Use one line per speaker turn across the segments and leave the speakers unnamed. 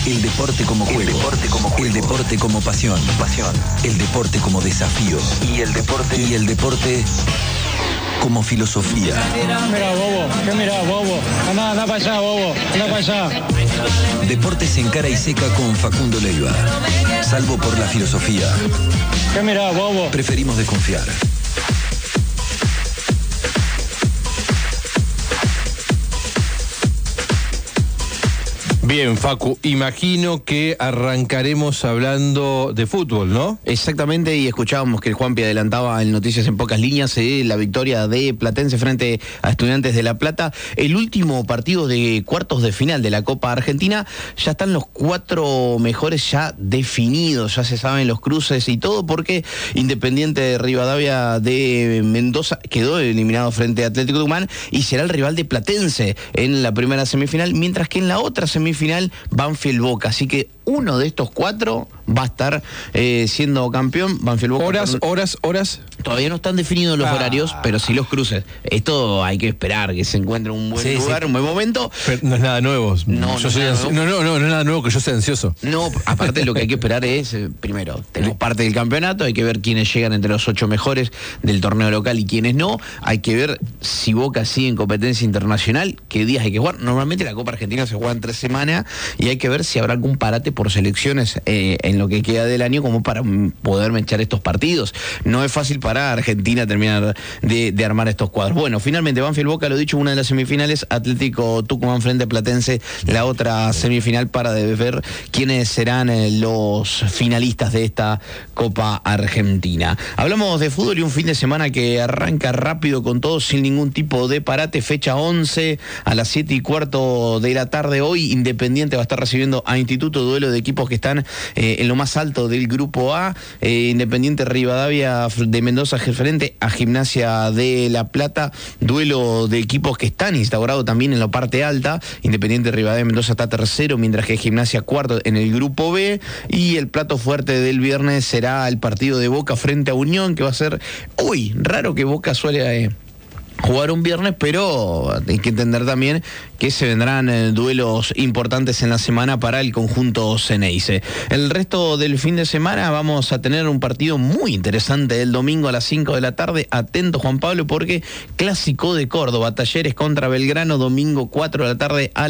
El deporte como juego. El deporte como pasión. El deporte como desafío. Y el deporte como filosofía.
Mira, bobo. ¿Qué mira, bobo? Anda para allá, bobo. Anda para allá.
Deportes en cara y seca con Facundo Leiva. Salvo por la filosofía.
¿Qué mira, bobo?
Preferimos desconfiar.
Bien, Facu, imagino que arrancaremos hablando de fútbol, ¿no?
Exactamente, y escuchábamos que el Juanpi adelantaba en Noticias en Pocas Líneas la victoria de Platense frente a Estudiantes de La Plata. El último partido de cuartos de final de la Copa Argentina, ya están los 4 mejores ya definidos, ya se saben los cruces y todo, porque Independiente de Rivadavia de Mendoza quedó eliminado frente a Atlético Tucumán y será el rival de Platense en la primera semifinal, mientras que en la otra semifinal Banfield Boca, así que uno de estos 4 va a estar siendo campeón. Banfield Boca.
Horas.
Todavía no están definidos los horarios, pero sí los cruces. Esto hay que esperar que se encuentre un buen lugar, un buen momento.
Pero no es nada nuevo. No es nada nuevo que yo sea ansioso.
No, aparte lo que hay que esperar es, primero, tenemos parte del campeonato, hay que ver quiénes llegan entre los 8 mejores del torneo local y quiénes no. Hay que ver si Boca sigue en competencia internacional, qué días hay que jugar. Normalmente la Copa Argentina se juega en 3 semanas y hay que ver si habrá algún parate por selecciones en lo que queda del año como para poder echar estos partidos. No es fácil para Argentina terminar de armar estos cuadros. Bueno, finalmente Banfield Boca, lo dicho, una de las semifinales, Atlético Tucumán frente a Platense, la otra semifinal para ver quiénes serán los finalistas de esta Copa Argentina. Hablamos de fútbol y un fin de semana que arranca rápido con todo, sin ningún tipo de parate. Fecha 11 a las 7:15 de la tarde. Hoy Independiente va a estar recibiendo a Instituto, duelo de equipos que están en lo más alto del grupo A. Independiente Rivadavia de Mendoza frente a Gimnasia de La Plata, duelo de equipos que están instaurados también en la parte alta. Independiente Rivadavia de Mendoza está tercero, mientras que Gimnasia cuarto en el grupo B. Y el plato fuerte del viernes será el partido de Boca frente a Unión, que va a ser hoy. Raro que Boca suele jugar un viernes, pero hay que entender también que se vendrán duelos importantes en la semana para el conjunto Ceneice. El resto del fin de semana vamos a tener un partido muy interesante el domingo a las 5 de la tarde. Atento, Juan Pablo, porque Clásico de Córdoba, Talleres contra Belgrano, domingo 4 de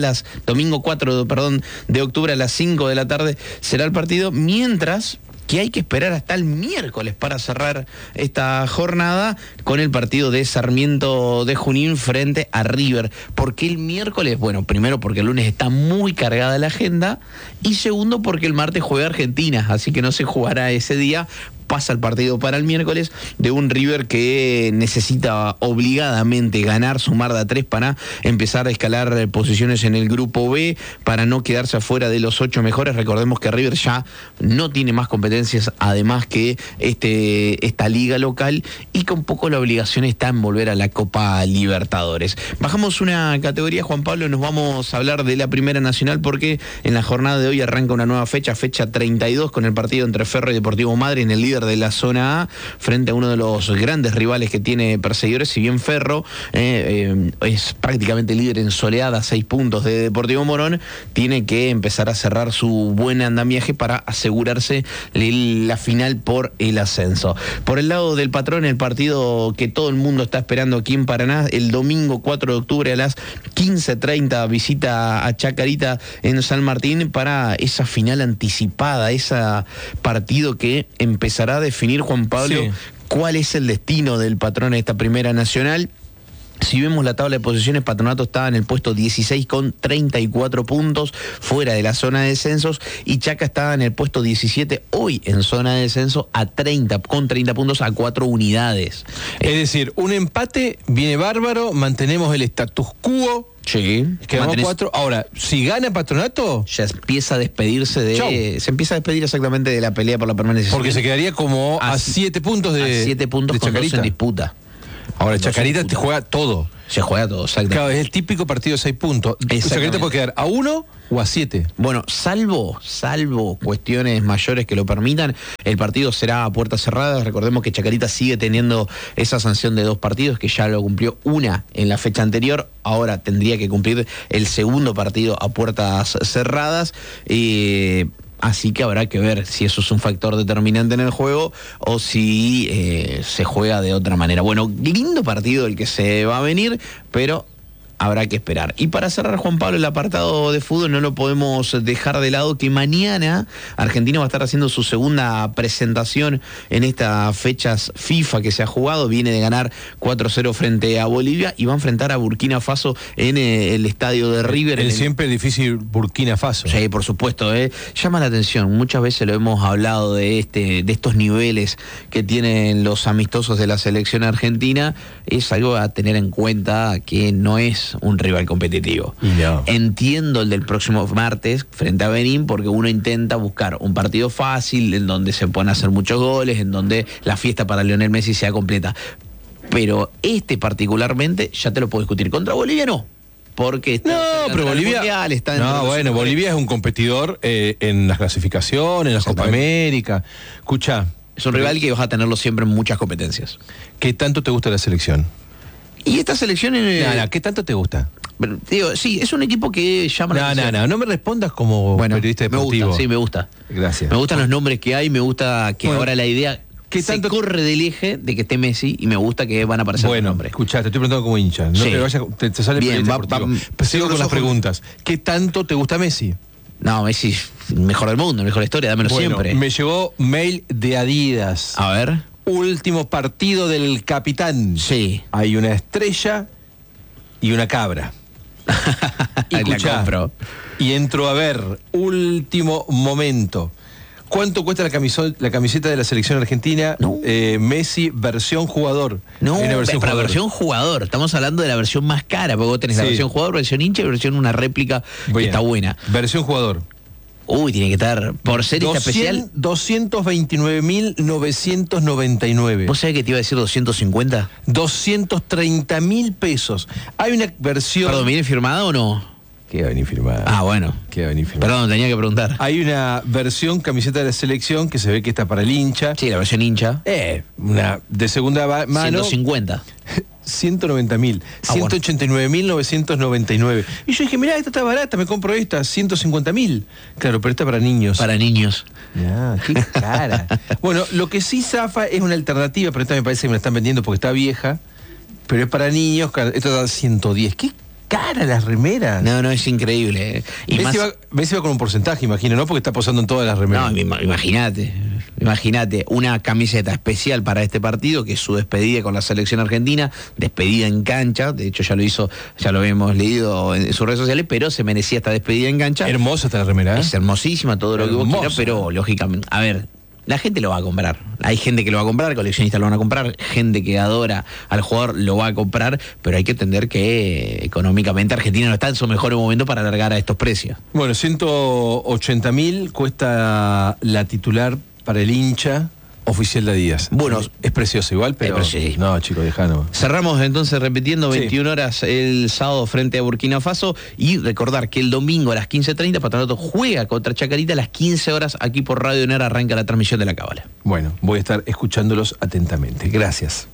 octubre a las 5 de la tarde será el partido, mientras que hay que esperar hasta el miércoles para cerrar esta jornada con el partido de Sarmiento de Junín frente a River. ¿Por qué el miércoles? Bueno, primero porque el lunes está muy cargada la agenda y segundo porque el martes juega Argentina, así que no se jugará ese día. Pasa el partido para el miércoles de un River que necesita obligadamente ganar, sumar de a 3 para empezar a escalar posiciones en el grupo B, para no quedarse afuera de los 8 mejores. Recordemos que River ya no tiene más competencias además que esta liga local, y que un poco la obligación está en volver a la Copa Libertadores. Bajamos una categoría, Juan Pablo, nos vamos a hablar de la Primera Nacional, porque en la jornada de hoy arranca una nueva fecha 32, con el partido entre Ferro y Deportivo Madryn, el líder de la zona A, frente a uno de los grandes rivales que tiene perseguidores. Si bien Ferro es prácticamente líder en soleada, a 6 puntos de Deportivo Morón, tiene que empezar a cerrar su buen andamiaje para asegurarse la final por el ascenso. Por el lado del Patrón, el partido que todo el mundo está esperando aquí en Paraná, el domingo 4 de octubre a las 15:30, visita a Chacarita en San Martín para esa final anticipada, ese partido que empezará a definir, Juan Pablo, cuál es el destino del Patrón en esta Primera Nacional. Si vemos la tabla de posiciones, Patronato está en el puesto 16 con 34 puntos, fuera de la zona de descensos, y Chaca está en el puesto 17, hoy en zona de descenso, con 30 puntos a 4 unidades. Es
decir, un empate viene bárbaro, mantenemos el status quo.
Sí,
quedamos 4. Ahora, si gana Patronato,
ya empieza a despedirse se empieza a despedir exactamente de la pelea por la permanencia.
Porque se quedaría como a 7 puntos de
7 puntos
de
con
Chacarita
2 en disputa.
Ahora, Chacarita te juega todo.
Se juega todo, exactamente.
Claro, es el típico partido de 6 puntos. Chacarita puede quedar a 1 o a 7.
Bueno, salvo cuestiones mayores que lo permitan, el partido será a puertas cerradas. Recordemos que Chacarita sigue teniendo esa sanción de 2 partidos, que ya lo cumplió una en la fecha anterior, ahora tendría que cumplir el segundo partido a puertas cerradas. Así que habrá que ver si eso es un factor determinante en el juego o si se juega de otra manera. Bueno, lindo partido el que se va a venir, pero habrá que esperar. Y para cerrar, Juan Pablo, el apartado de fútbol, no lo podemos dejar de lado, que mañana Argentina va a estar haciendo su segunda presentación en estas fechas FIFA que se ha jugado. Viene de ganar 4-0 frente a Bolivia y va a enfrentar a Burkina Faso en el estadio de River.
El siempre difícil Burkina Faso.
Sí, por supuesto. Llama la atención. Muchas veces lo hemos hablado de estos niveles que tienen los amistosos de la selección argentina. Es algo a tener en cuenta, que no es un rival competitivo.
No.
Entiendo el del próximo martes frente a Benín, porque uno intenta buscar un partido fácil en donde se puedan hacer muchos goles, en donde la fiesta para Lionel Messi sea completa. Pero particularmente ya te lo puedo discutir. Contra Bolivia no, porque
pero Bolivia
mundial, está
Bolivia es un competidor en las clasificaciones, en la Copa América. Escucha,
es un rival que vas a tenerlo siempre en muchas competencias.
¿Qué tanto te gusta la selección?
Y esta selección...
¿Qué tanto te gusta?
Digo, sí, es un equipo que llama la atención.
No me respondas como periodista deportivo.
Me gusta, sí, me gusta.
Gracias.
Me gustan los nombres que hay, me gusta que ahora la idea se corre del eje de que esté Messi, y me gusta que van a aparecer los nombres.
Escuchá, te estoy preguntando como hincha. No te vayas, te sale bien, sigo con las preguntas. ¿Qué tanto te gusta Messi?
No, Messi es el mejor del mundo, el mejor de la historia, dámelo siempre.
Me llegó mail de Adidas.
A ver.
Último partido del capitán.
Sí.
Hay una estrella y una cabra. Y escuchá, y entro a ver, último momento. ¿Cuánto cuesta la camiseta de la selección argentina? Messi, versión jugador.
No, versión jugador. Estamos hablando de la versión más cara, porque vos tenés la versión jugador, versión hincha y versión una réplica que está buena.
Versión jugador.
Uy, tiene que estar, por ser esta especial...
229.999.
¿Vos sabés que te iba a decir 250?
230.000 pesos. Hay una versión...
Perdón, ¿viene firmada o no?
¿Qué va a venir firmada?
Ah, bueno.
¿Qué va a venir firmada?
Perdón, tenía que preguntar.
Hay una versión camiseta de la selección que se ve que está para el hincha.
Sí, la versión hincha.
Una de segunda mano.
150.
190.000, 189.999. Y yo dije, mirá, esta está barata, me compro esta, 150.000. Claro, pero esta para niños.
Para niños.
Ya, qué cara. Bueno, lo que sí zafa es una alternativa, pero esta me parece que me la están vendiendo porque está vieja, pero es para niños, esto da 110. ¿Qué cara las remeras?
No, es increíble. Y
Messi va con un porcentaje, imagino, ¿no? Porque está posando en todas las remeras.
No, imagínate, una camiseta especial para este partido, que es su despedida con la selección argentina, despedida en cancha. De hecho, ya lo habíamos leído en sus redes sociales, pero se merecía esta despedida en cancha.
Hermosa esta remera.
Es hermosísima, todo lo que vos quieras, pero lógicamente, a ver, la gente lo va a comprar. Hay gente que lo va a comprar, coleccionistas lo van a comprar, gente que adora al jugador lo va a comprar, pero hay que entender que económicamente Argentina no está en su mejor momento para alargar a estos precios.
Bueno, 180.000 cuesta la titular para el hincha oficial de Adidas.
Bueno,
es precioso igual, pero
sí.
No, chicos, dejano.
Cerramos entonces repitiendo 21 horas el sábado frente a Burkina Faso, y recordar que el domingo a las 15:30 Patronato juega contra Chacarita. A las 15 horas aquí por Radio UNER arranca la transmisión de la Cábala.
Bueno, voy a estar escuchándolos atentamente. Gracias.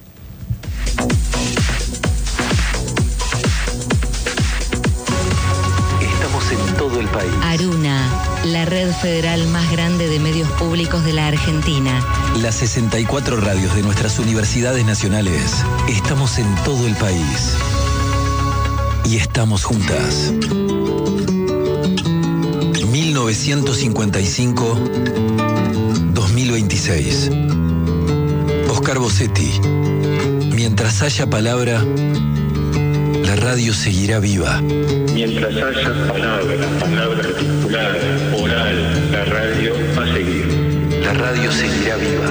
Estamos en todo el país.
Aruna, la red federal más grande de medios públicos de la Argentina.
Las 64 radios de nuestras universidades nacionales. Estamos en todo el país. Y estamos juntas. 1955-2026. Oscar Bossetti. Mientras haya palabra, la radio seguirá viva.
Mientras haya palabra articulada, oral, la radio va a seguir.
La radio seguirá viva.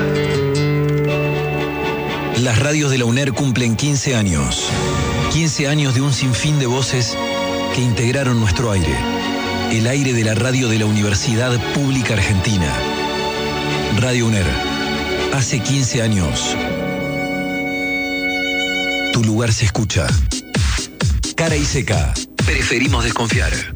Las radios de la UNER cumplen 15 años. 15 años de un sinfín de voces que integraron nuestro aire. El aire de la radio de la Universidad Pública Argentina. Radio UNER. Hace 15 años. Tu lugar se escucha. Cara y Seca. Preferimos desconfiar.